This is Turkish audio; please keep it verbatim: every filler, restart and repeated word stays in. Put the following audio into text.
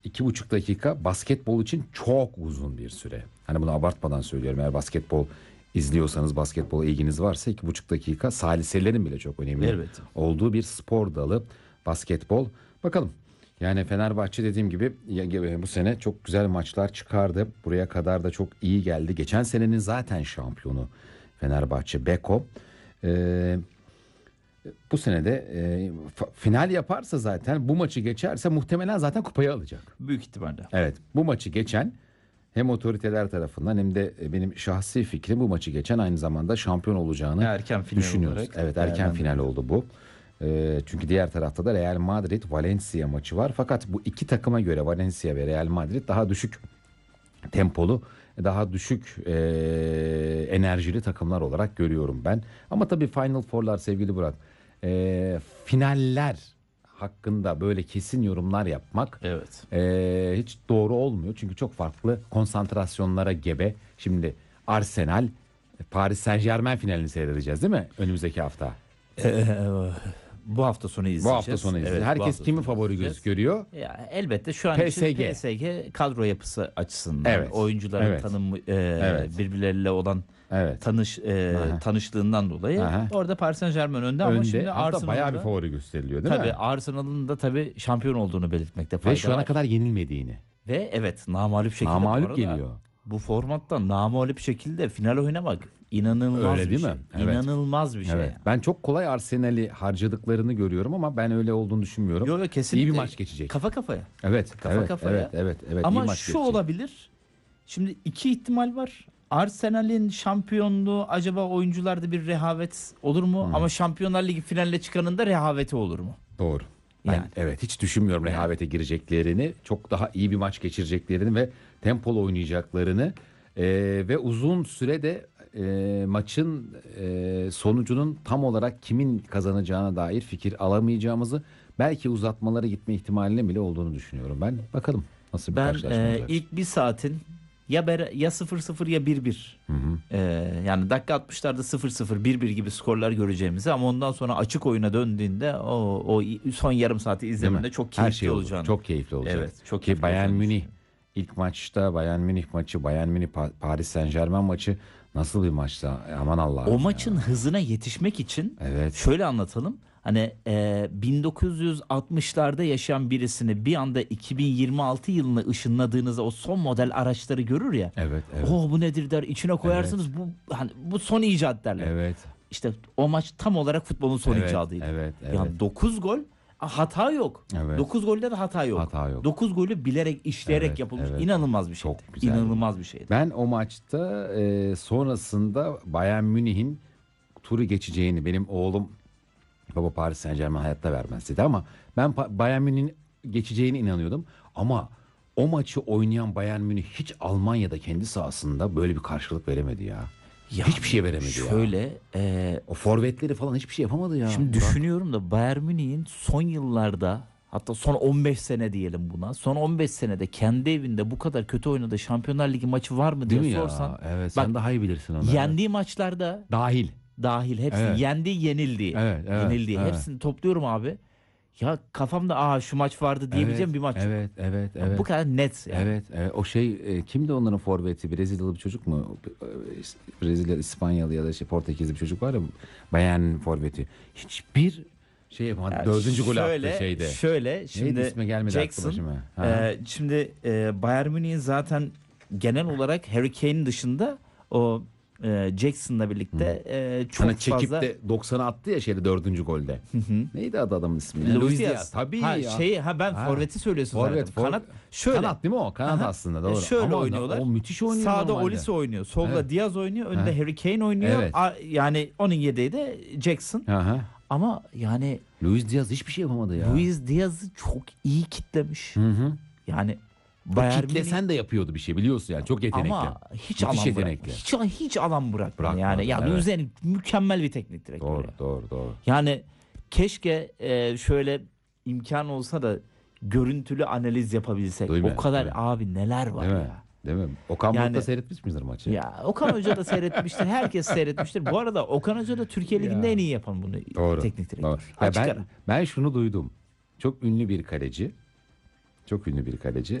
iki buçuk dakika basketbol için çok uzun bir süre. Hani bunu abartmadan söylüyorum. Eğer basketbol izliyorsanız, basketbola ilginiz varsa iki buçuk dakika saliselerin bile çok önemli Elbette. olduğu bir spor dalı basketbol. Bakalım. Yani Fenerbahçe dediğim gibi bu sene çok güzel maçlar çıkardı. Buraya kadar da çok iyi geldi. Geçen senenin zaten şampiyonu Fenerbahçe Beko. Ee, bu sene de e, final yaparsa zaten, bu maçı geçerse muhtemelen zaten kupayı alacak. Büyük ihtimalle. Evet, bu maçı geçen hem otoriteler tarafından hem de benim şahsi fikrim, bu maçı geçen aynı zamanda şampiyon olacağını erken final düşünüyoruz. olarak Evet, erken final oldu bu. E, çünkü diğer tarafta da Real Madrid Valencia maçı var. Fakat bu iki takıma göre Valencia ve Real Madrid daha düşük tempolu, daha düşük e, enerjili takımlar olarak görüyorum ben. Ama tabii Final Four'lar sevgili Burak, e, finaller hakkında böyle kesin yorumlar yapmak Evet. e, hiç doğru olmuyor. Çünkü çok farklı konsantrasyonlara gebe. Şimdi Arsenal Paris Saint-Germain finalini seyredeceğiz değil mi? Önümüzdeki hafta. Ee, bu hafta sonu izleyeceğiz. Bu hafta sonu izleyeceğiz. Evet, Herkes kimi favori gözüküyor? Ya, elbette şu an P S G. için P S G kadro yapısı açısından, Evet. oyuncuların Evet. tanımı, e, Evet. birbirleriyle olan Evet. tanış e, Aha. tanıştığından dolayı Aha. orada Paris Saint-Germain önde, ama Önde, şimdi hatta bayağı bir Arsenal'da favori gösteriliyor değil tabii mi? Arsenal'ın da tabii şampiyon olduğunu belirtmekte fayda Ve şu ana var. kadar yenilmediğini. Ve evet, namağlup şekilde bu Namağlup arada geliyor. bu formatta namağlup şekilde final oynamak inanılmaz Öyle bir değil şey. mi? Evet. İnanılmaz bir şey. Evet. Ben çok kolay Arsenal'i harcadıklarını görüyorum ama ben öyle olduğunu düşünmüyorum. Yok yok, kesinlikle. İyi bir maç geçecek. Kafa kafaya. Evet, Kafa evet, kafaya. evet, evet, evet. iyi Ama maç şu geçecek. olabilir. Şimdi iki ihtimal var. Arsenal'in şampiyonluğu, acaba oyuncularda bir rehavet olur mu? Hmm. Ama Şampiyonlar Ligi finaline çıkanın da rehaveti olur mu? Doğru. Ben Yani. evet hiç düşünmüyorum rehavete gireceklerini, çok daha iyi bir maç geçireceklerini ve tempolu oynayacaklarını e, ve uzun sürede e, maçın e, sonucunun tam olarak kimin kazanacağına dair fikir alamayacağımızı, belki uzatmalara gitme ihtimalinin bile olduğunu düşünüyorum ben. Bakalım nasıl bir Ben karşılaşma e, olacak. ilk bir saatin ya bere, ya sıfır sıfır ya bir bir. Hı hı. E, yani dakika altmışlarda sıfır sıfır bir bir gibi skorlar göreceğimizi, ama ondan sonra açık oyuna döndüğünde o, o son yarım saati Değil mi? izlemede çok Her keyifli şey olur. olacağını. Çok keyifli olacak. Evet, çok Ki keyifli Bayern olacağını Münih düşünüyorum. ilk maçta, Bayern Münih maçı, Bayern Münih Pa- Paris Saint-Germain maçı nasıl bir maçtı? Aman Allah'ım. O ya. maçın hızına yetişmek için Evet. şöyle anlatalım. Hani e, bin dokuz yüz altmışlarda yaşayan birisini bir anda iki bin yirmi altı yılına ışınladığınızda o son model araçları görür ya. Evet, evet. Oh, bu nedir der, içine koyarsınız, bu hani bu son icat derler. Evet. İşte o maç tam olarak futbolun son Evet, icadıydı. evet, evet. Yani dokuz gol hata yok. Evet. dokuz golde de hata yok. Hata yok. dokuz golü bilerek, işleyerek Evet, yapılmış. evet. İnanılmaz bir şeydi. Çok güzel. İnanılmaz bir şeydi. Ben o maçta e, sonrasında Bayern Münih'in turu geçeceğini, benim oğlum baba Paris Saint-Germain hayatta vermez dedi ama ben Pa- Bayern Münih'in geçeceğine inanıyordum. Ama o maçı oynayan Bayern Münih hiç Almanya'da kendi sahasında böyle bir karşılık veremedi ya. Ya, hiçbir şey veremedi ya. Şöyle e, O forvetleri falan hiçbir şey yapamadı ya. şimdi Burak. düşünüyorum da Bayern Münih'in son yıllarda, hatta son on beş sene diyelim buna, son on beş senede kendi evinde bu kadar kötü oynadığı Şampiyonlar Ligi maçı var mı diye Değil mi ya? sorsan. Evet, bak, sen daha iyi bilirsin onu. yendiği maçlarda Dahil. dahil hepsini, Evet. yendiği yenildiği, Evet, evet, yenildiği evet. hepsini topluyorum abi. Ya kafamda aa şu maç vardı diyebileceğim Evet, bir maç. Evet, evet, Ya evet. bu kadar net. Yani. Evet, evet. O şey e, kimdi onların forveti? Brezilyalı bir çocuk mu? E, Brezilya, İspanyalı ya da şey Portekizli bir çocuk var ya, Bayern forveti. Hiçbir şey yapamadı. Yani Dördüncü golü şöyle, attı şeyde. Şöyle şimdi Neydi ismi gelmedi aklı Jackson, başıma. Ha. e, şimdi e, Bayern Münih'in zaten genel olarak Harry Kane'in dışında o e, Jackson'la birlikte e, çok Hani çekip fazla de doksanı attı ya şeyde dördüncü golde. Neydi adı adamın ismi? ya? Luis Luis Diaz. Diaz. Tabii ha, ya. Şeyi, ha ben Ha. forveti söylüyorsun Forvet, zannettim. for- Kanat şöyle. Kanat değil mi o? Kanat Aha. aslında doğru. E, şöyle Ama oynuyorlar. O müthiş oynuyor Sağda normalde. Olise oynuyor. Solda Evet. Diaz oynuyor. Önde Ha. Harry Kane oynuyor. Evet. A- yani onun yedeği de Jackson. Aha. Ama yani Luis Diaz hiçbir şey yapamadı ya. Luis Diaz'ı çok iyi kitlemiş. Hı hı. Yani O Bayern kitlesen de yapıyordu bir şey biliyorsun yani. Çok yetenekli. ama hiç Müthiş alan yetenekli. bırakmadı. Hiç, hiç alan bırakmadı. Bırakmadı, Yani ya evet. Luis Enrique mükemmel bir teknik direktör. Doğru, ya. doğru, doğru. Yani keşke e, şöyle imkan olsa da görüntülü analiz yapabilsek. Değil mi? O kadar Evet. abi neler var Değil mi? ya. Değil mi? Okan Yani- Buruk da seyretmiş midir maçı? Ya Okan Hoca da seyretmiştir. Herkes seyretmiştir. Bu arada Okan Hoca da Türkiye Ligi'nde Ya. en iyi yapan bunu. Doğru. Teknik direktör. Doğru. Ya Açık ben, ara. ben şunu duydum. Çok ünlü bir kaleci. Çok ünlü bir kaleci.